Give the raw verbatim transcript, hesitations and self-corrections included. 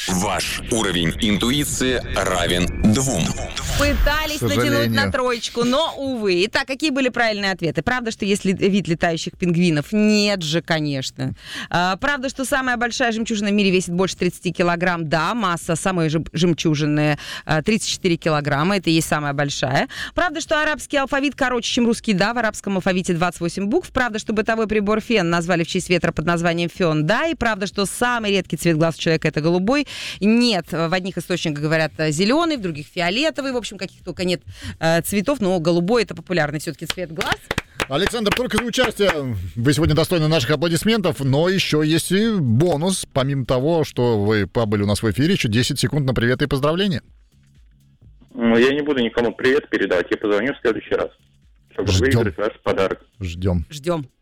Ваш уровень интуиции равен двум. Пытались натянуть на троечку, но, увы. Итак, какие были правильные ответы? Правда, что есть ли- вид летающих пингвинов? Нет же, конечно. А, правда, что самая большая жемчужина в мире весит больше тридцать килограмм? Да, масса самой жем- жемчужины а, тридцать четыре килограмма. Это и есть самая большая. Правда, что арабский алфавит короче, чем русский? Да, в арабском алфавите двадцать восемь букв. Правда, что бытовой прибор фен назвали в честь ветра под названием фен? Да. И правда, что самый редкий цвет глаз у человека — это голубой? Нет. В одних источниках говорят зеленый, в других фиолетовый. В общем, каких только нет э, цветов, но голубой — это популярный все-таки цвет глаз. Александр, только за участие вы сегодня достойны наших аплодисментов, но еще есть и бонус. Помимо того, что вы побыли у нас в эфире, еще десять секунд на привет и поздравления. Ну, я не буду никому привет передавать, я позвоню в следующий раз, чтобы Ждем. выиграть ваш подарок. Ждем. Ждем.